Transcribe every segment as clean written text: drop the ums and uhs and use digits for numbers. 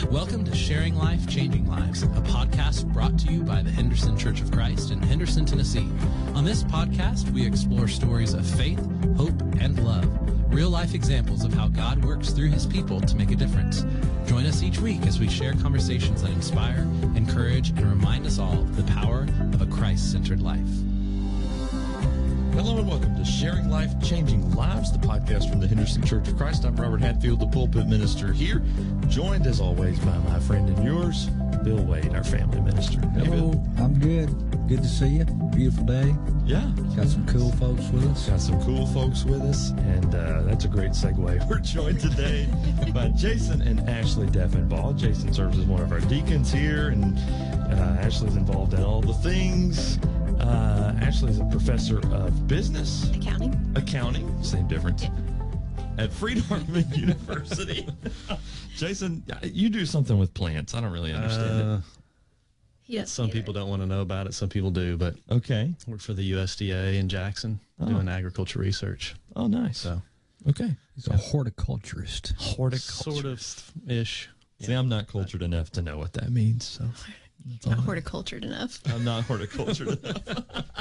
Welcome to Sharing Life, Changing Lives, a podcast brought to you by the Henderson Church of Christ in Henderson, Tennessee. On this podcast, we explore stories of faith, hope, and love, real-life examples of how God works through his people to make a difference. Join us each week as we share conversations that inspire, encourage, and remind us all of the power of a Christ-centered life. Hello and welcome to Sharing Life, Changing Lives, the podcast from the Henderson Church of Christ. I'm Robert Hatfield, the pulpit minister here, joined as always by my friend and yours, Bill Wade, our family minister. Hello, I'm good. Good to see you. Beautiful day. Yeah. Got some cool folks with us. Got some cool folks with us, and that's a great segue. We're joined today by Jason and Ashley Deffenbaugh. Jason serves as one of our deacons here, and Ashley's involved in all the things. Ashley's a professor of business. Accounting. Same difference. At Freed-Hardeman University. Jason, you do something with plants. I don't really understand it. Yes, some people don't want to know about it. Some people do, but okay. I work for the USDA in Jackson doing agriculture research. Oh, nice. So, okay. He's a horticulturist. Sort of-ish. See, I'm not cultured enough to know what that means, so... Not horticultured enough. I'm not horticultured enough.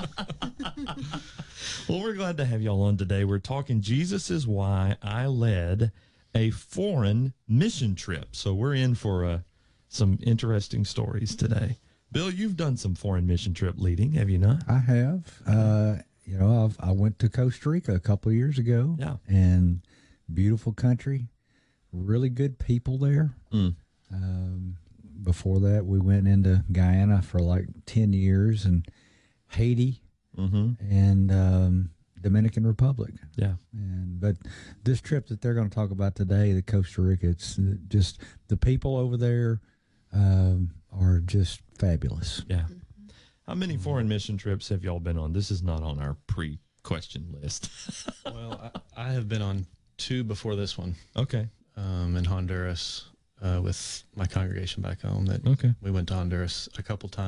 Well, we're glad to have y'all on today. We're talking Jesus is Why I Led a Foreign Mission Trip. So we're in for some interesting stories today. Bill, you've done some foreign mission trip leading, have you not? I have. I went to Costa Rica a couple of years ago. Yeah. And beautiful country. Really good people there. Before that, we went into Guyana for like 10 years and Haiti and Dominican Republic. Yeah. But this trip that they're going to talk about today, the Costa Rica, it's just the people over there are just fabulous. Yeah. How many foreign mission trips have y'all been on? This is not on our pre-question list. Well, I have been on 2 before this one. Okay. In Honduras with my congregation back home. We went to Honduras a couple times.